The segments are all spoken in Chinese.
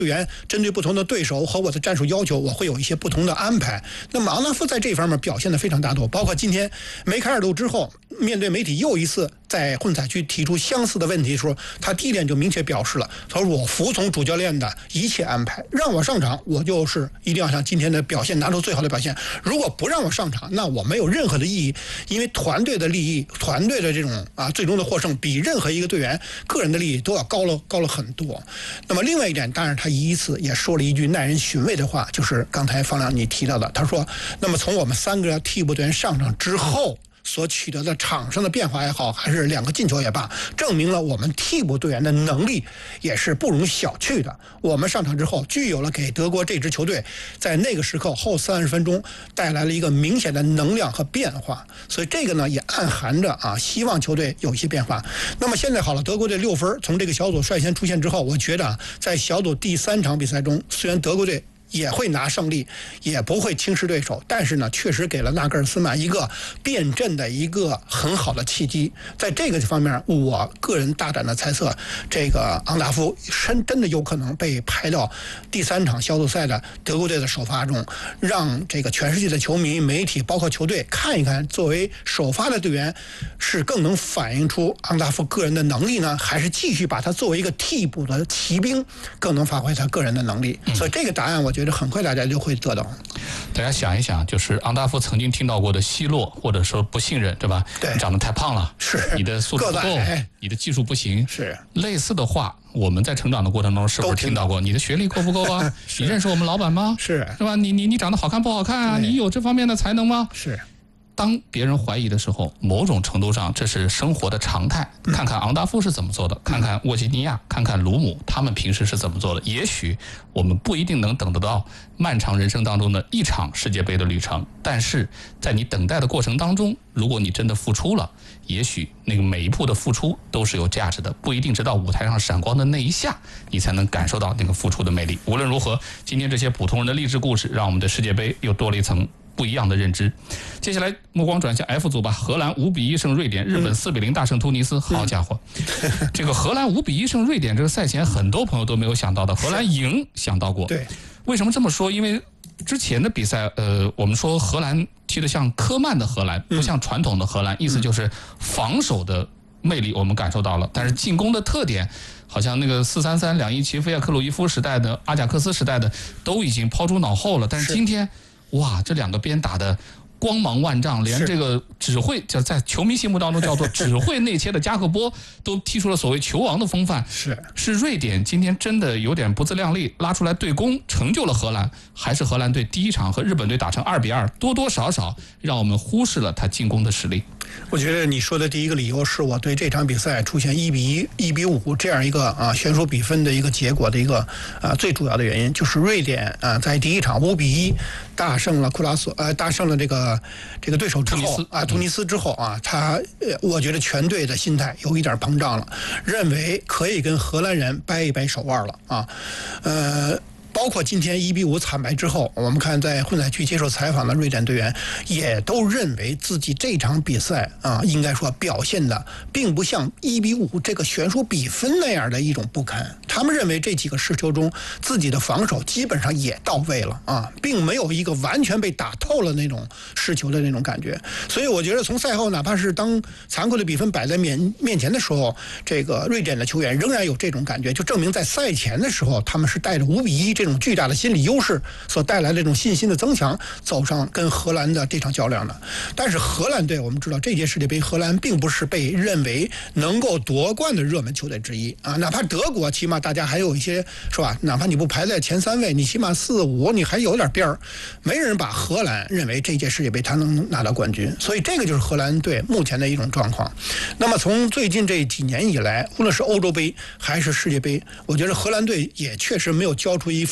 队员针对不同的对手和我的战术要求，我会有一些不同的安排。那么昂达夫在这方面表现得非常大度，包括今天梅开二度之后，面对媒体又一次在混采区提出相似的问题的时候，他第一点就明确表示了，他说我服从主教练的一切安排，让我上场，我就是一定要像今天的表现拿出最好的表现。如果不让我上场，那我没有任何的意义，因为团队的利益、团队的这种最终的获胜，比任何一个队员个人的利益都要高了很多。那么另外一点，当然他一次也说了一句耐人寻味的话，就是刚才方亮你提到的，他说，那么从我们3个替补队员上场之后所取得的场上的变化也好，还是2个进球也罢，证明了我们替补队员的能力也是不容小觑的。我们上场之后，具有了给德国这支球队在那个时刻后30分钟带来了一个明显的能量和变化。所以这个呢，也暗含着希望球队有一些变化。那么现在好了，德国队6分，从这个小组率先出现之后，我觉得在小组第3场比赛中，虽然德国队也会拿胜利，也不会轻视对手，但是呢，确实给了纳格尔斯曼一个变阵的一个很好的契机。在这个方面，我个人大胆的猜测，这个昂达夫真的有可能被排到第3场小组赛的德国队的首发中，让这个全世界的球迷、媒体包括球队看一看，作为首发的队员是更能反映出昂达夫个人的能力呢，还是继续把他作为一个替补的骑兵更能发挥他个人的能力。所以这个答案我觉得很快大家就会得到。 大家想一想，就是昂达夫曾经听到过的奚落或者说不信任，对吧？ 对， 你长得太胖了， 是你的素质不够，你的技术不行， 是类似的话，我们在成长的过程中是不是听到过？你的学历够不够啊？你认识我们老板吗？ 是吧？你长得好看不好看啊？你有这方面的才能吗？ 是。 当别人怀疑的时候，某种程度上这是生活的常态。看看昂达夫是怎么做的，看看沃吉尼亚，看看鲁姆，他们平时是怎么做的。也许我们不一定能等得到漫长人生当中的一场世界杯的旅程，但是在你等待的过程当中，如果你真的付出了，也许那个每一步的付出都是有价值的，不一定直到舞台上闪光的那一下，你才能感受到那个付出的魅力。无论如何，今天这些普通人的励志故事，让我们的世界杯又多了一层不一样的认知。接下来目光转向 F 组吧，荷兰5-1胜瑞典，日本4-0大胜突尼斯。好家伙，这个荷兰5-1胜瑞典，这个赛前很多朋友都没有想到的，荷兰赢想到过。 对， 为什么这么说？因为之前的比赛，我们说荷兰踢得像科曼的荷兰，不像传统的荷兰，意思就是防守的魅力我们感受到了，但是进攻的特点，好像那个4-3-3两翼齐飞啊，克鲁伊夫时代的、阿贾克斯时代的都已经抛诸脑后了。但是今天，哇，这2个边打的光芒万丈，连这个指挥就在球迷心目当中叫做指挥内切的加克波都踢出了所谓球王的风范。是瑞典今天真的有点不自量力，拉出来对攻，成就了荷兰。还是荷兰队第1场和日本队打成2-2，多多少少让我们忽视了他进攻的实力。 我觉得你说的第一个理由是我对这场比赛出现1-1、1-5这样一个悬殊比分的一个结果的一个最主要的原因，就是瑞典在第1场5-1大胜了大胜了这个对手之后突尼斯之后我觉得全队的心态有一点膨胀了，认为可以跟荷兰人掰一掰手腕了包括今天1-5惨败之后，我们看在混采区接受采访的瑞典队员也都认为自己这场比赛应该说表现的并不像1-5这个悬殊比分那样的一种不堪。他们认为这几个失球中自己的防守基本上也到位了并没有一个完全被打透了那种失球的那种感觉。所以我觉得从赛后哪怕是当残酷的比分摆在面前的时候，这个瑞典的球员仍然有这种感觉，就证明在赛前的时候他们是带着5-1这种巨大的心理优势所带来的这种信心的增强走上跟荷兰的这场较量的。但是荷兰队我们知道这届世界杯荷兰并不是被认为能够夺冠的热门球队之一哪怕德国起码大家还有一些是吧，哪怕你不排在前3位，你起码4-5你还有点边儿，没人把荷兰认为这届世界杯他能拿到冠军。所以这个就是荷兰队目前的一种状况。那么从最近这几年以来，无论是欧洲杯还是世界杯，我觉得荷兰队也确实没有交出一份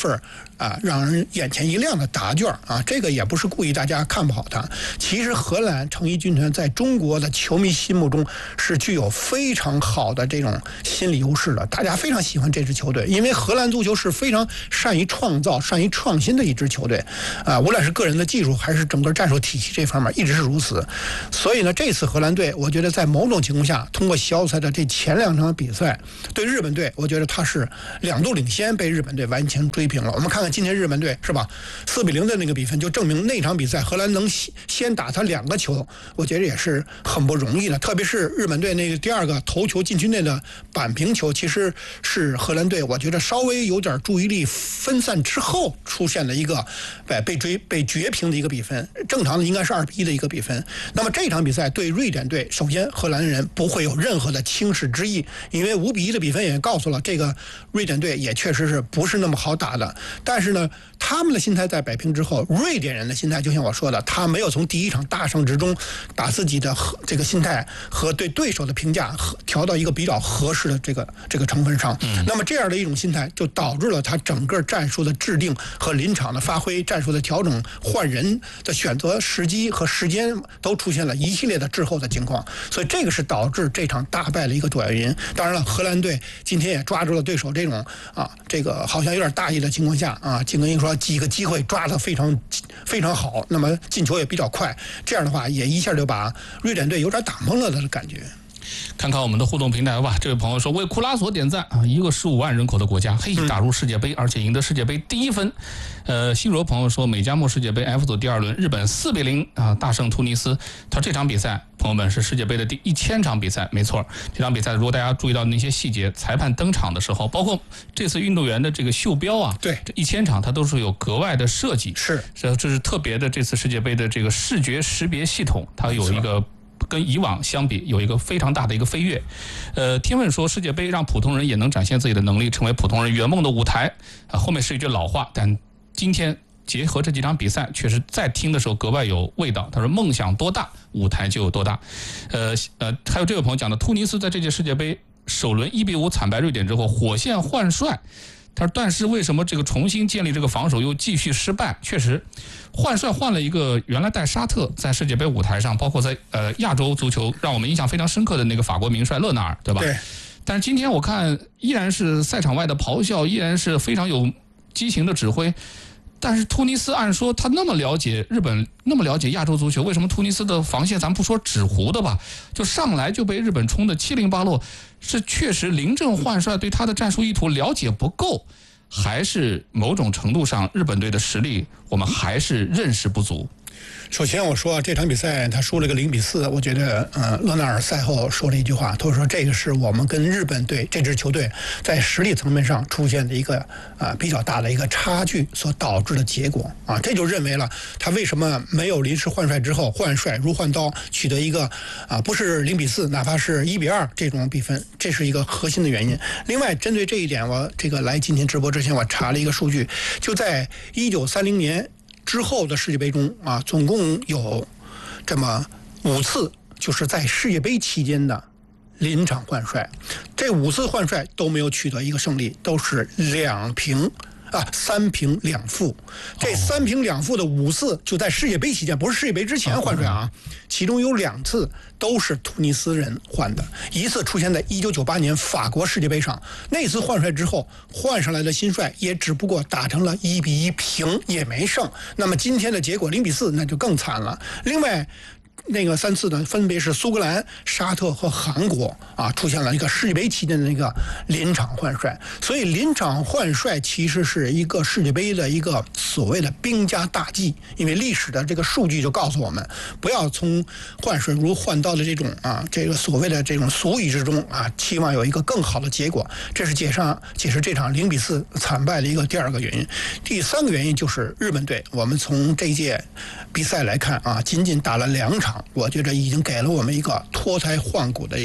份让人眼前一亮的答卷这个也不是故意大家看不好它。其实荷兰成衣军团在中国的球迷心目中是具有非常好的这种心理优势的，大家非常喜欢这支球队，因为荷兰足球是非常善于创造、善于创新的一支球队无论是个人的技术还是整个战术体系这方面一直是如此。所以呢，这次荷兰队我觉得在某种情况下通过小组赛的这前2场比赛，对日本队我觉得他是2度领先被日本队完全追平了。我们看看今天日本队是吧，4-0的那个比分就证明那场比赛荷兰能先打他2个球，我觉得也是很不容易的。特别是日本队那个第2个头球禁区内的扳平球，其实是荷兰队我觉得稍微有点注意力分散之后出现的一个被绝平的一个比分，正常的应该是2-1的一个比分。那么这场比赛对瑞典队，首先荷兰人不会有任何的轻视之意，因为5-1的比分也告诉了这个瑞典队也确实是不是那么好打的。但是呢，他们的心态在摆平之后，瑞典人的心态就像我说的，他没有从第1场大胜之中把自己的这个心态和对对手的评价调到一个比较合适的这个成分上。那么这样的一种心态就导致了他整个战术的制定和临场的发挥、战术的调整、换人的选择时机和时间都出现了一系列的滞后的情况，所以这个是导致这场大败的一个主要原因。当然了，荷兰队今天也抓住了对手这种这个好像有点大意的情况下金格英说几个机会抓得非常非常好，那么进球也比较快，这样的话也一下就把瑞典队有点打懵了的感觉。 看看我们的互动平台吧。这位朋友说，为库拉索点赞一个15万人口的国家，打入世界杯，而且赢得世界杯第1分。西罗朋友说，美加墨世界杯 F 组第2轮，日本4-0大胜突尼斯。他这场比赛，朋友们是世界杯的第1000场比赛，没错。这场比赛如果大家注意到那些细节，裁判登场的时候，包括这次运动员的这个袖标对， 这1000场它都是有格外的设计，这是特别的。这次世界杯的这个视觉识别系统，它有一个跟以往相比有一个非常大的一个飞跃。天问说，世界杯让普通人也能展现自己的能力，成为普通人圆梦的舞台。后面是一句老话，但今天结合这几场比赛，确实在听的时候格外有味道。他说，梦想多大，舞台就有多大。还有这位朋友讲的，突尼斯在这届世界杯首轮1-5惨败瑞典之后，火线换帅。他说，但是为什么这个重新建立这个防守又继续失败？确实，换帅换了一个原来带沙特在世界杯舞台上，包括在亚洲足球让我们印象非常深刻的那个法国名帅勒纳尔，对吧？ 对。 但是今天我看依然是赛场外的咆哮，依然是非常有激情的指挥。但是突尼斯按说他那么了解日本，那么了解亚洲足球，为什么突尼斯的防线咱不说纸糊的吧，就上来就被日本冲得七零八落？是确实临阵换帅对他的战术意图了解不够，还是某种程度上日本队的实力我们还是认识不足？ 首先我说这场比赛他输了个0-4，我觉得勒纳尔赛后说了一句话，他说这个是我们跟日本队这支球队在实力层面上出现的一个比较大的一个差距所导致的结果这就认为了他为什么没有临时换帅之后换帅如换刀取得一个不是0-4，哪怕是1-2这种比分，这是一个核心的原因。另外针对这一点，我这个来今天直播之前我查了一个数据，就在1930年之后的世界杯中总共有这么5次，就是在世界杯期间的临场换帅，这5次换帅都没有取得一个胜利，都是3平2负。这3平2负的5次就在世界杯期间，不是世界杯之前换帅其中有2次都是突尼斯人换的，一次出现在1998年法国世界杯上，那次换帅之后换上来的新帅也只不过打成了1-1平，也没胜。那么今天的结果0-4，那就更惨了。另外那个3次呢，分别是苏格兰、沙特和韩国出现了一个世界杯期间的那个临场换帅。所以临场换帅其实是一个世界杯的一个所谓的兵家大忌，因为历史的这个数据就告诉我们，不要从换帅如换刀的这种这个所谓的这种俗语之中期望有一个更好的结果。这是解释这场0-4惨败的一个第2个原因。第3个原因就是日本队，我们从这一届比赛来看仅仅打了2场，我觉得已经给了我们一个脱胎换骨的一个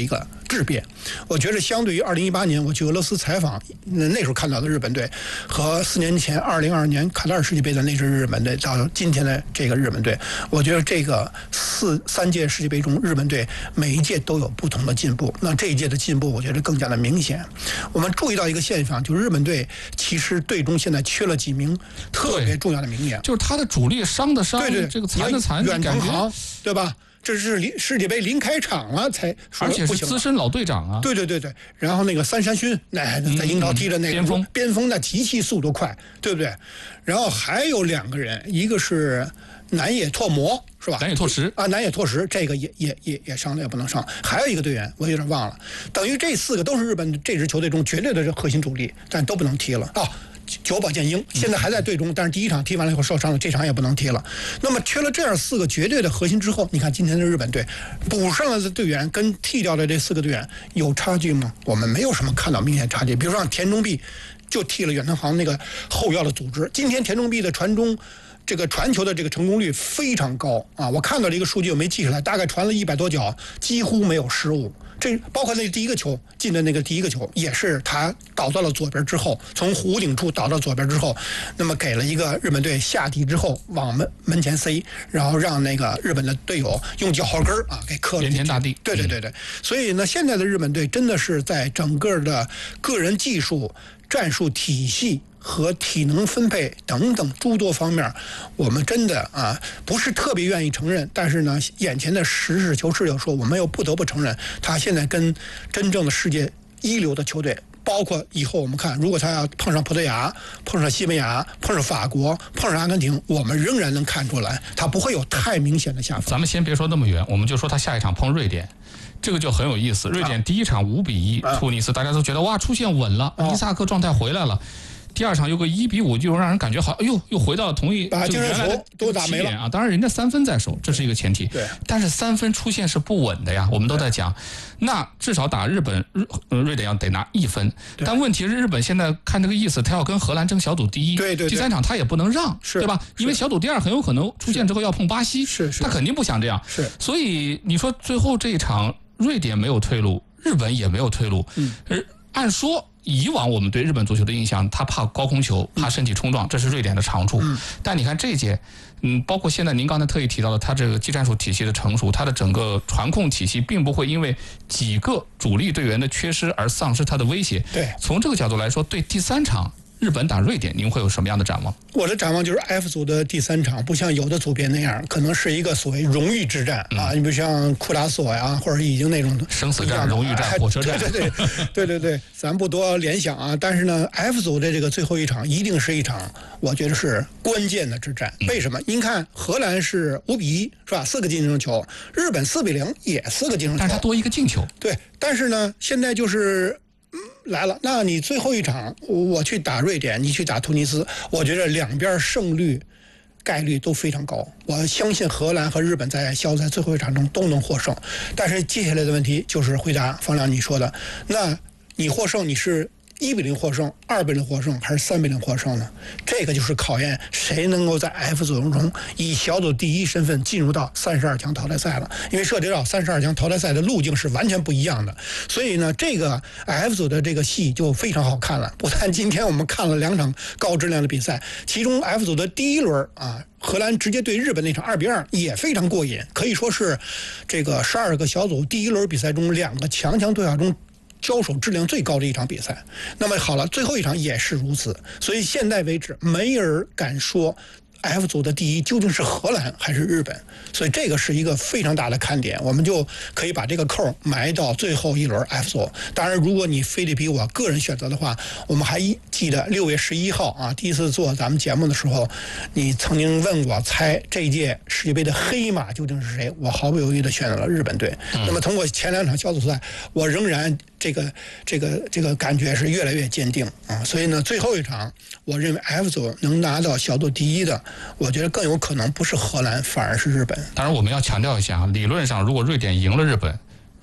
质变。我觉得相对于2018年我去俄罗斯采访，那时候看到的日本队和4年前2022年卡塔尔世界杯的那支日本队到今天的这个日本队，我觉得这个三届世界杯中日本队每一届都有不同的进步。那这一届的进步我觉得更加的明显。我们注意到一个现象，就是日本队其实队中现在缺了几名特别重要的名将， 就是他的主力伤的伤， 对这个残的残， 远藤航，对吧？这是世界杯临开场了才说， 而且是资深老队长啊。 对。然后那个三山勋，在英超踢的那个边锋的极其速度快，对不对？然后还有2个人，一个是南野拓磨，是吧？ 南野拓实啊，南野拓实这个也上了，也不能上。还有一个队员我有点忘了，等于这4个都是日本这支球队中绝对的核心主力，但都不能踢了啊。久保建英现在还在队中，但是第1场踢完了以后受伤了，这场也不能踢了。那么缺了这样4个绝对的核心之后，你看今天的日本队补上来的队员跟替掉的这4个队员有差距吗？我们没有什么看到明显差距。比如说像田中碧就替了远藤航那个后腰的组织，今天田中碧的传中这个传球的这个成功率非常高啊！我看到了一个数据，我没记下来，大概传了100多脚，几乎没有失误。这包括那第1个球进的那个第1个球，也是他倒到了左边之后，从弧顶处倒到左边之后，那么给了一个日本队下底之后往门前塞，然后让那个日本的队友用脚后跟啊给磕了进去。 连天大地。 对。所以呢，现在的日本队真的是在整个的个人技术、战术体系和体能分配等等诸多方面，我们真的不是特别愿意承认，但是呢，眼前的实事求是要说，我们又不得不承认，他现在跟真正的世界一流的球队，包括以后我们看，如果他要碰上葡萄牙、碰上西班牙、碰上法国、碰上阿根廷，我们仍然能看出来，他不会有太明显的下风。 咱们先别说那么远，我们就说他下一场碰瑞典。这个就很有意思，瑞典第1场5-1突尼斯，大家都觉得哇出现稳了，伊萨克状态回来了。第2场有个1-5，就让人感觉好，哎呦，又回到了同一把精神球都打没了啊！当然人家3分在手，这是一个前提。 对。 但是3分出现是不稳的呀，我们都在讲，那至少打日本，瑞典要得拿1分。但问题是日本现在看这个意思，他要跟荷兰争小组第1。 对。 第3场他也不能让，对吧？因为小组第2很有可能出现之后要碰巴西，他肯定不想这样。 是。 所以你说最后这一场，瑞典没有退路，日本也没有退路。按说。以往我们对日本足球的印象，他怕高空球，怕身体冲撞，这是瑞典的长处。但你看这一届，包括现在您刚才特意提到的，他这个技战术体系的成熟，他的整个传控体系并不会因为几个主力队员的缺失而丧失他的威胁。 对， 从这个角度来说，对第3场日本打瑞典，您会有什么样的展望？ 我的展望就是 F 组的第3场，不像有的组别那样，可能是一个所谓荣誉之战啊。你比如像库拉索呀，或者已经那种生死战、荣誉战、火车战。 对，咱不多联想啊。但是呢 ，F 组的这个最后一场一定是一场，我觉得是关键的之战。为什么？您看荷兰是5-1，是吧？4个净胜球，日本4-0也4个净胜球， 但是他多一个进球。 对，但是呢，现在就是。来了，那你最后一场我去打瑞典，你去打突尼斯，我觉得两边胜率概率都非常高。我相信荷兰和日本在小组赛最后一场中都能获胜。但是接下来的问题就是回答方亮你说的，那你获胜你是1-0获胜、2-0获胜还是3-0获胜呢？这个就是考验谁能够在 F 组中以小组第1身份进入到32强淘汰赛了。因为涉及到32强淘汰赛的路径是完全不一样的，所以呢，这个 F 组的这个戏就非常好看了。不但今天我们看了2场高质量的比赛，其中 F 组的第1轮荷兰直接对日本那场2-2也非常过瘾，可以说是这个12个小组第1轮比赛中2个强对话中交手质量最高的一场比赛。那么好了，最后一场也是如此，所以现在为止没人敢说 F 组的第1究竟是荷兰还是日本，所以这个是一个非常大的看点，我们就可以把这个扣埋到最后一轮 F 组。当然如果你非得逼我个人选择的话，我们还记得6月11号第一次做咱们节目的时候，你曾经问我猜这一届世界杯的黑马究竟是谁，我毫不犹豫地选择了日本队。那么通过前2场小组赛，我仍然这个感觉是越来越坚定所以呢，最后一场我认为 F 组能拿到小组第1的，我觉得更有可能不是荷兰，反而是日本。 当然我们要强调一下理论上如果瑞典赢了日本，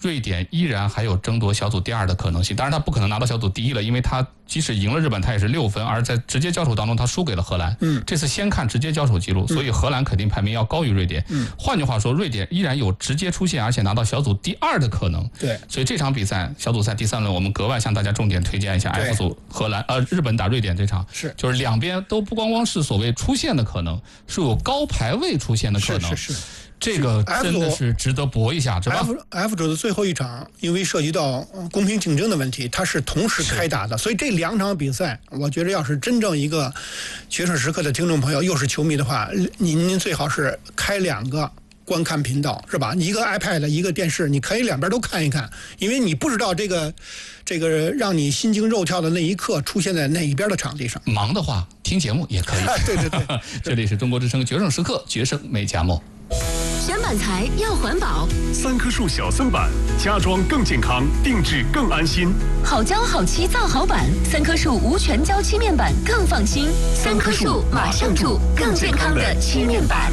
瑞典依然还有争夺小组第2的可能性。当然，他不可能拿到小组第1了，因为他即使赢了日本，他也是6分，而在直接交手当中，他输给了荷兰。这次先看直接交手记录，所以荷兰肯定排名要高于瑞典。换句话说，瑞典依然有直接出现而且拿到小组第2的可能。 对， 所以这场比赛小组赛第3轮，我们格外向大家重点推荐一下 F 组日本打瑞典这场，就是两边都不光是所谓出现的可能，是有高排位出现的可能。 是。 这个真的是值得搏一下，是吧 ？F 组的最后一场，因为涉及到公平竞争的问题，它是同时开打的，所以这2场比赛，我觉得要是真正一个决胜时刻的听众朋友又是球迷的话，您最好是开2个观看频道，是吧？一个 iPad 一个电视，你可以两边都看一看，因为你不知道这个让你心惊肉跳的那一刻出现在哪一边的场地上。 忙的话听节目也可以。 对， 这里是中国之声决胜时刻，决胜美加墨。 选板材要环保 ，3棵树小森板，家装更健康，定制更安心。 好胶好漆造好板，3棵树无全胶漆面板更放心。3棵树马上住，更健康的漆面板。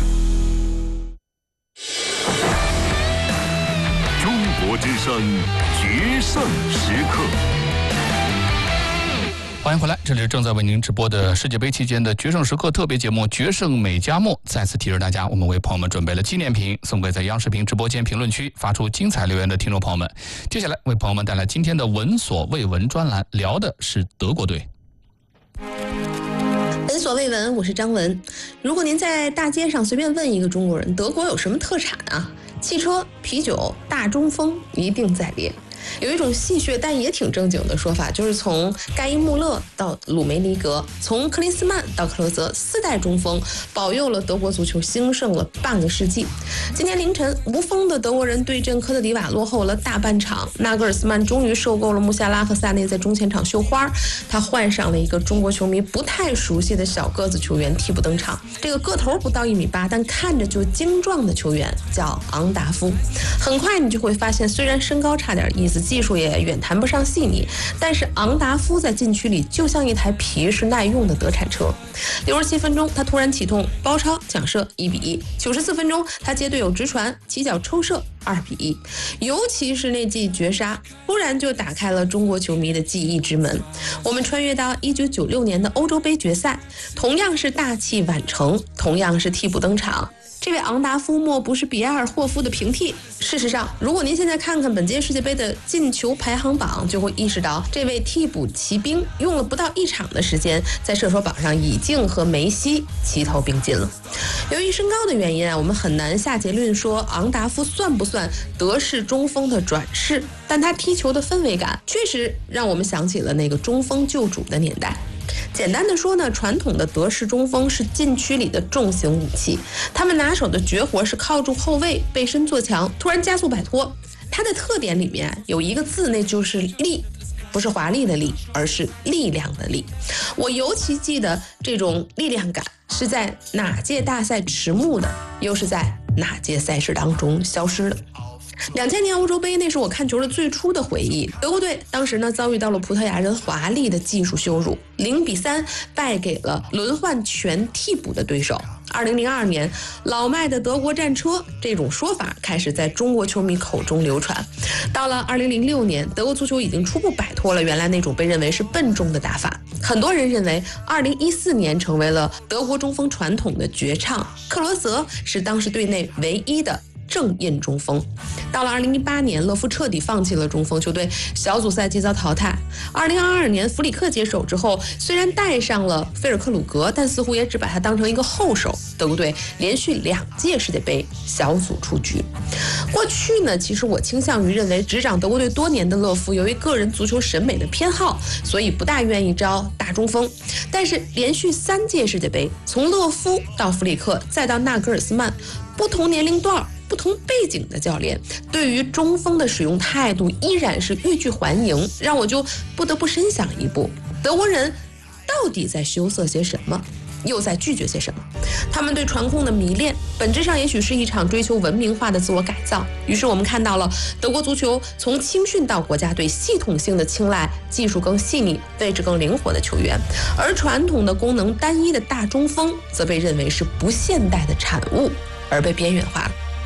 中国之声决胜时刻。 欢迎回来，这里是正在为您直播的世界杯期间的决胜时刻特别节目《决胜美加墨》。再次提示大家，我们为朋友们准备了纪念品，送给在央视频直播间评论区发出精彩留言的听众朋友们。接下来为朋友们带来今天的闻所未闻专栏，聊的是德国队。 闻所未闻，我是张文。如果您在大街上随便问一个中国人，德国有什么特产啊？汽车、啤酒、大中锋一定在列。有一种戏谑但也挺正经的说法，就是从盖伊穆勒到鲁梅尼格，从克林斯曼到克罗泽，4代中锋保佑了德国足球兴盛了半个世纪。今天凌晨，无锋的德国人对阵科特迪瓦落后了大半场，纳格尔斯曼终于受够了穆夏拉和萨内在中前场绣花，他换上了一个中国球迷不太熟悉的小个子球员替补登场。这个个头不到1.8米，但看着就精壮的球员叫昂达夫。很快你就会发现，虽然身高差点意思，技术也远谈不上细腻，但是昂达夫在禁区里就像一台皮实耐用的德产车。67分钟，他突然启动包抄抢射1-1。94分钟，他接队友直传起脚抽射2-1。尤其是那记绝杀，突然就打开了中国球迷的记忆之门。我们穿越到1996年的欧洲杯决赛，同样是大器晚成，同样是替补登场。这位昂达夫莫不是比埃尔霍夫的平替。事实上，如果您现在看看本届世界杯的进球排行榜，就会意识到这位替补骑兵用了不到1场的时间，在射手榜上已经和梅西齐头并进了。由于身高的原因啊，我们很难下结论说昂达夫算不算德式中锋的转世，但他踢球的氛围感确实让我们想起了那个中锋救主的年代。简单的说呢，传统的德式中锋是禁区里的重型武器，他们拿手的绝活是靠住后卫背身做墙，突然加速摆脱。它的特点里面有一个字，那就是力，不是华丽的力，而是力量的力。我尤其记得这种力量感是在哪届大赛迟暮的，又是在哪届赛事当中消失的。2000年欧洲杯，那是我看球的最初的回忆。德国队当时呢遭遇到了葡萄牙人华丽的技术羞辱，0-3败给了轮换全替补的对手。2002年，老迈的德国战车这种说法开始在中国球迷口中流传。到了2006年，德国足球已经初步摆脱了原来那种被认为是笨重的打法。很多人认为2014年成为了德国中锋传统的绝唱，克罗泽是当时队内唯一的正印中锋。到了2018年，勒夫彻底放弃了中锋，球队小组赛即遭淘汰。2022年，弗里克接手之后，虽然带上了菲尔克鲁格，但似乎也只把他当成一个后手。德国队连续2届世界杯小组出局。过去呢，其实我倾向于认为，执掌德国队多年的勒夫，由于个人足球审美的偏好，所以不大愿意招大中锋。但是连续3届世界杯，从勒夫到弗里克，再到纳格尔斯曼，不同年龄段、不同背景的教练对于中锋的使用态度依然是欲拒还迎，让我就不得不深想一步：德国人到底在羞涩些什么，又在拒绝些什么？他们对传控的迷恋，本质上也许是一场追求文明化的自我改造。于是我们看到了德国足球从青训到国家队系统性的青睐技术更细腻、位置更灵活的球员，而传统的功能单一的大中锋则被认为是不现代的产物，而被边缘化了。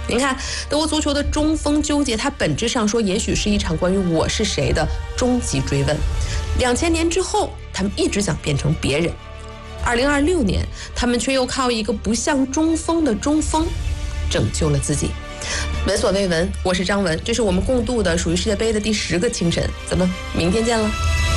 您看，德国足球的中锋纠结，它本质上说也许是一场关于我是谁的终极追问。2000年之后，他们一直想变成别人。2026年，他们却又靠一个不像中锋的中锋拯救了自己。闻所未闻，我是张文，这是我们共度的属于世界杯的第10个清晨。咱们明天见了。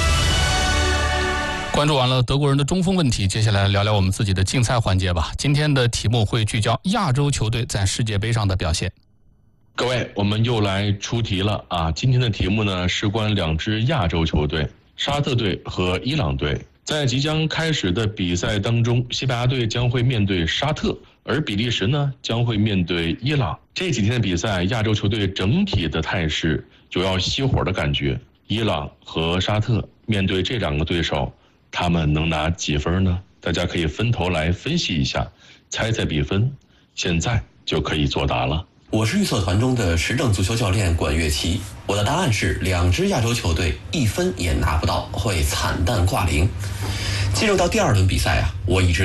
关注完了德国人的中锋问题，接下来聊聊我们自己的竞赛环节吧。今天的题目会聚焦亚洲球队在世界杯上的表现。 各位，我们又来出题了啊！今天的题目呢，事关2支亚洲球队，沙特队和伊朗队。在即将开始的比赛当中，西班牙队将会面对沙特，而比利时呢将会面对伊朗。这几天的比赛，亚洲球队整体的态势有要熄火的感觉。伊朗和沙特面对这2个对手，他们能拿几分呢？大家可以分头来分析一下，猜猜比分，现在就可以作答了。 我是预测团中的时政足球教练管乐琪，我的答案是2支亚洲球队1分也拿不到，会惨淡挂零。进入到第2轮比赛啊，我一直